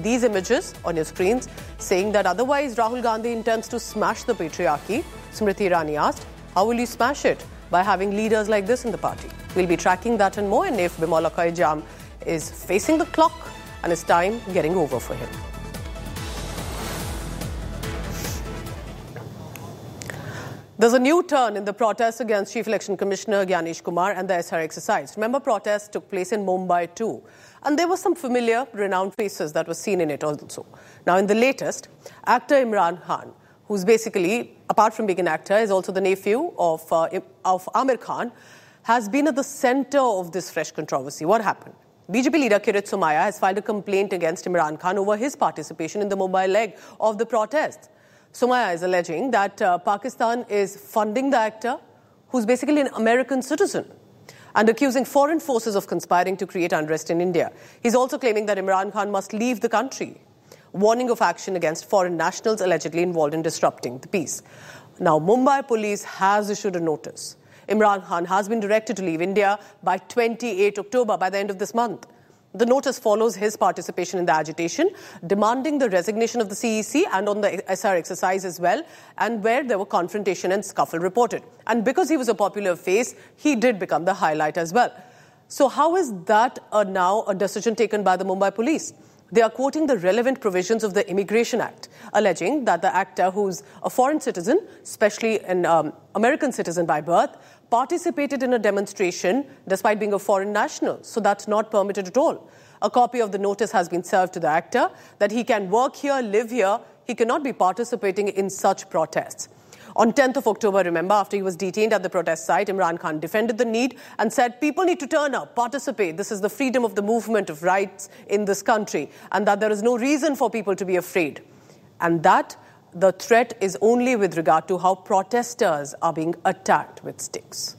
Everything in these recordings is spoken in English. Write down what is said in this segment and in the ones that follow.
these images on your screens, saying that otherwise Rahul Gandhi intends to smash the patriarchy. Smriti Irani asked, how will you smash it? By having leaders like this in the party. We'll be tracking that and more, and if Bimal Akhaijam is facing the clock and his time getting over for him. There's a new turn in the protests against Chief Election Commissioner Gyanesh Kumar and the SR exercise. Remember, protests took place in Mumbai too. And there were some familiar, renowned faces that were seen in it also. Now, in the latest, actor Imran Khan, who's basically, apart from being an actor, is also the nephew of Aamir Khan, has been at the center of this fresh controversy. What happened? BJP leader Kirit Somaiya has filed a complaint against Imran Khan over his participation in the Mumbai leg of the protests. Somaiya is alleging that Pakistan is funding the actor, who's basically an American citizen, and accusing foreign forces of conspiring to create unrest in India. He's also claiming that Imran Khan must leave the country, warning of action against foreign nationals allegedly involved in disrupting the peace. Now, Mumbai police has issued a notice. Imran Khan has been directed to leave India by 28 October, by the end of this month. The notice follows his participation in the agitation, demanding the resignation of the CEC and on the SR exercise as well, and where there were confrontation and scuffle reported. And because he was a popular face, he did become the highlight as well. So how is that now a decision taken by the Mumbai police? They are quoting the relevant provisions of the Immigration Act, alleging that the actor, who's a foreign citizen, especially an American citizen by birth, participated in a demonstration despite being a foreign national. So that's not permitted at all. A copy of the notice has been served to the actor that he can work here, live here. He cannot be participating in such protests. On 10th of October, remember, after he was detained at the protest site, Imran Khan defended the need and said people need to turn up, participate. This is the freedom of the movement of rights in this country, and that there is no reason for people to be afraid. And that the threat is only with regard to how protesters are being attacked with sticks.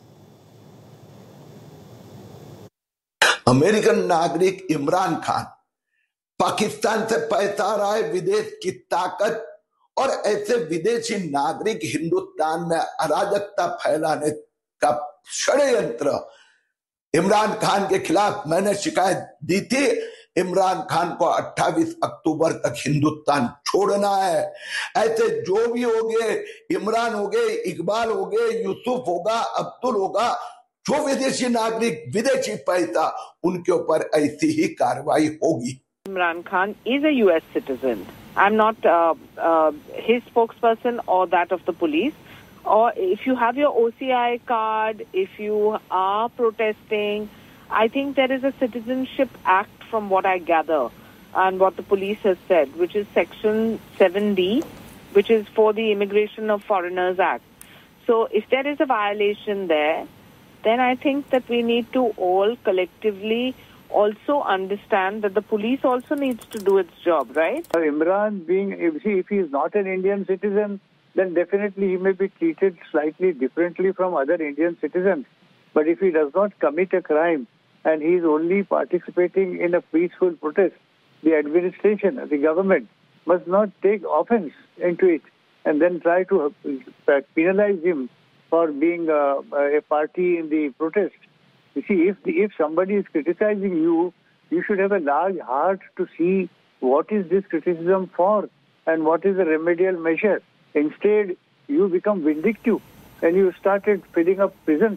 American नागरिक इमरान खान पाकिस्तान से पैसा आ रहा है, विदेश की ताकत और ऐसे विदेशी नागरिक हिंदुस्तान में अराजकता फैलाने का षड्यंत्र इमरान खान के खिलाफ मैंने शिकायत दी थी। इमरान खान को 28 अक्टूबर तक हिंदुस्तान छोड़ना है। ऐसे जो भी होंगे, इमरान होंगे, इकबाल होंगे, यूसुफ होगा, अब्दुल होगा, जो विदेशी नागरिक, विदेशी पैसा, उनके ऊपर ऐसी ही कार्रवाई होगी। Imran Khan is a US citizen. I'm not his spokesperson or that of the police. Or if you have your OCI card, if you are protesting, I think there is a Citizenship Act from what I gather and what the police has said, which is Section 7D, which is for the Immigration of Foreigners Act. So if there is a violation there, then I think that we need to all collectively also understand that the police also needs to do its job, right? Imran if he is not an Indian citizen, then definitely he may be treated slightly differently from other Indian citizens. But if he does not commit a crime and he is only participating in a peaceful protest, the administration, the government must not take offense into it and then try to penalize him for being a party in the protest. You see, if somebody is criticizing you, you should have a large heart to see what is this criticism for and what is the remedial measure. Instead, you become vindictive and you started filling up prisons.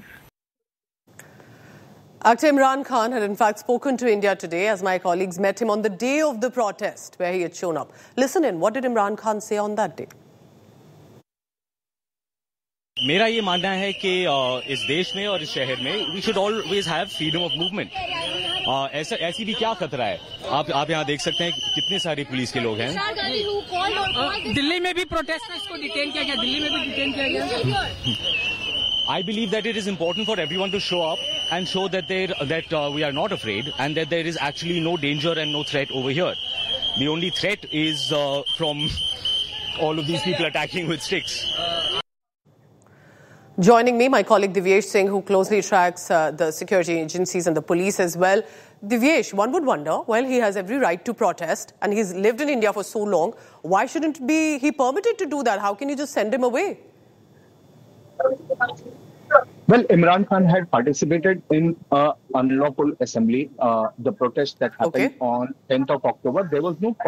Actor Imran Khan had in fact spoken to India today as my colleagues met him on the day of the protest where he had shown up. Listen in, what did Imran Khan say on that day? मेरा ये मानना है कि इस देश में और इस शहर में we should always have freedom of movement. ऐसी भी क्या खतरा है? आप यहाँ देख सकते हैं कितने सारे पुलिस के लोग हैं। दिल्ली में भी प्रोटेस्टर्स को डिटेन किया गया, दिल्ली में भी डिटेन किया गया। I believe that it is important for everyone to show up and show that we are not afraid and that there is actually no danger and no threat over here. The only threat is from all of these people attacking with sticks. Joining me, my colleague Divyesh Singh, who closely tracks the security agencies and the police as well. Divyesh, one would wonder, well, he has every right to protest and he's lived in India for so long. Why shouldn't he permitted to do that? How can you just send him away? Well, Imran Khan had participated in an unlawful assembly, the protest that happened on 10th of October. There was no